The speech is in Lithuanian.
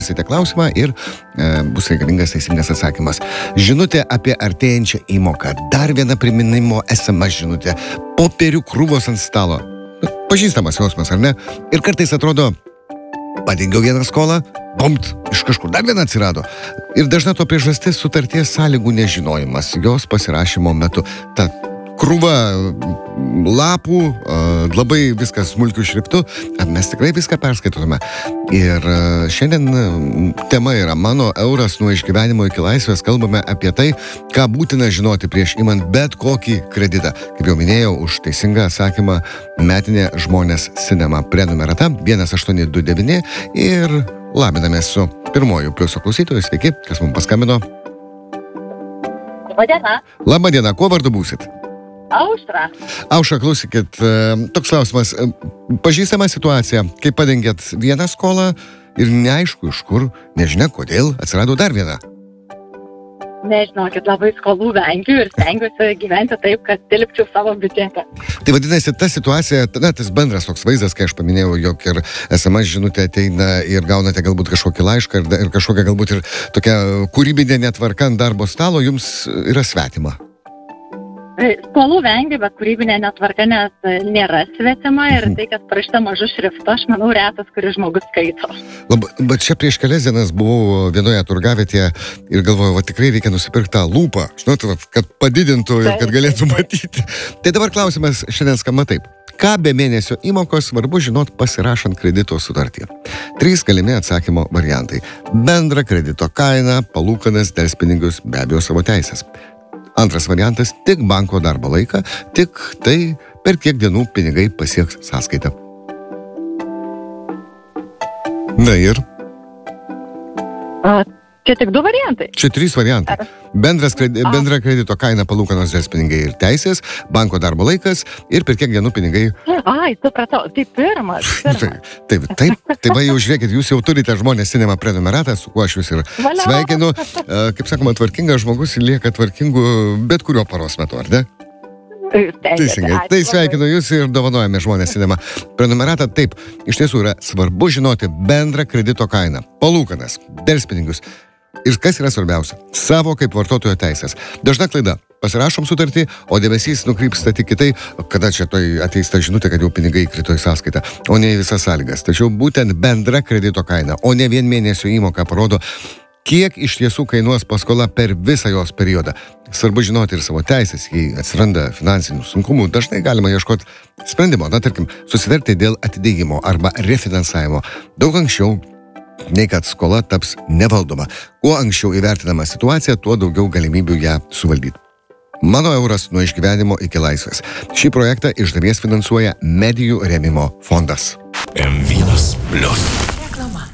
Site klausimą ir bus reikalingas teisingas atsakymas. Žinutė apie artėjančią įmoką. Dar viena priminimo SMS žinutė. Popierių krūvos ant stalo. Pažįstamas jausmas, ar ne? Ir kartais atrodo, padengiau vieną skolą, bomt, iš kažkur dar viena atsirado. Ir dažna to priežastis sutarties sąlygų nežinojimas, jos pasirašymo metu. Ta krūva lapų, labai viskas smulkiu šriftu, mes tikrai viską perskaitume. Ir šiandien tema yra mano euras nuo išgyvenimo iki laisvės. Kalbame apie tai, ką būtina žinoti prieš imant bet kokį kreditą. Kaip jau minėjau, už teisingą atsakymą metinė Žmonės Cinema prenumerata 1829 ir labinamės su pirmoju pliuso klausytoju. Sveiki, kas mums paskambino? Labadiena. Labadiena, kuo vardu būsit? Aušra. Aušra, klausykit, toks klausimas. Pažįstama situacija, kai padengėt vieną skolą ir neaišku iš kur, nežinia kodėl, atsirado dar viena. Nežinokit, labai skolų vengiu ir stengiuosi gyventi taip, kad tilpčiau savo biudžetą. Tai vadinasi, ta situacija, tas bendras toks vaizdas, kai aš paminėjau, jog ir SMS žinutė ateina ir gaunate galbūt kažkokį laišką ir kažkokią galbūt ir tokia kūrybinė netvarka ant darbo stalo, jums yra svetima. Skolų vengiu, bet kūrybinė netvarka nes nėra svetima ir tai, kad parašyta mažu šriftu, aš manau, retas, kuris žmogus skaito. Bet čia prieš kelias dienas buvau vienoje turgavietėje ir galvojau, va tikrai reikia nusipirkti tą lūpą, žinot, kad padidintų ir kad galėtų matyti. Tai dabar klausimas šiandien skamba taip. Ką be mėnesio įmokos svarbu žinot pasirašant kredito sutartį? 3 galimi atsakymo variantai. Bendra kredito kaina, palūkanas, delspinigius, be abejo savo teisės. Antras variantas – tik banko darbo laiką, tik tai, per kiek dienų pinigai pasieks sąskaitą. Na ir? Čia tik 2 variantai. Čia 3 variantai. Bendra kredito kaina, palūkanos, delspinigiai ir teisės, banko darbo laikas ir per kiek dienų pinigai... Ai, supratau, tai pirmas. Taip, tai va jau žiūrėkit, jūs jau turite Žmonės Cinema prenumeratą, su kuo aš jūs ir sveikinu. Kaip sakoma, tvarkingas žmogus lieka tvarkingu bet kurio paros metu, ar ne? Teisingai. Tai sveikinu jūs ir dovanojame Žmonės Cinema prenumeratą. Taip, iš tiesų yra svarbu žinoti bendrą kredito kainą, palūkanas, delspinigius. Ir kas yra svarbiausia? Savo kaip vartotojo teisės. Dažna klaida. Pasirašom sutartį, o dėmesys nukrypsta tik kitai, kada čia ateis ta žinutė, kad jau pinigai įkrito į sąskaitą, o ne į visas sąlygas. Tačiau būtent bendra kredito kaina, o ne vien mėnesio įmoka parodo, kiek iš tiesų kainuos paskola per visą jos periodą. Svarbu žinoti ir savo teisės, jei atsiranda finansinių sunkumų, dažnai galima ieškoti sprendimo, tarkim, susitarti dėl atidėjimo arba refinansavimo. Daug anksčiau, nei kad skola taps nevaldoma. Kuo anksčiau įvertinama situacija, tuo daugiau galimybių ją suvaldyti. Mano euras nuo išgyvenimo iki laisvės. Šį projektą iš dalies finansuoja Medijų rėmimo fondas. M1+.